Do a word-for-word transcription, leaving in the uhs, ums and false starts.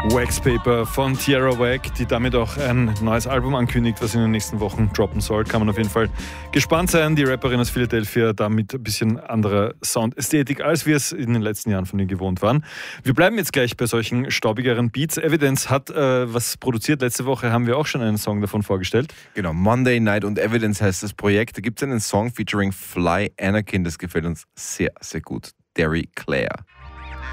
Wax Paper von Tierra Whack, die damit auch ein neues Album ankündigt, was in den nächsten Wochen droppen soll. Kann man auf jeden Fall gespannt sein. Die Rapperin aus Philadelphia, da mit ein bisschen anderer Soundästhetik, als wir es in den letzten Jahren von ihr gewohnt waren. Wir bleiben jetzt gleich bei solchen staubigeren Beats. Evidence hat äh, was produziert. Letzte Woche haben wir auch schon einen Song davon vorgestellt. Genau, Monday Night und Evidence heißt das Projekt. Da gibt es einen Song featuring Fly Anakin, das gefällt uns sehr, sehr gut. Derry Claire.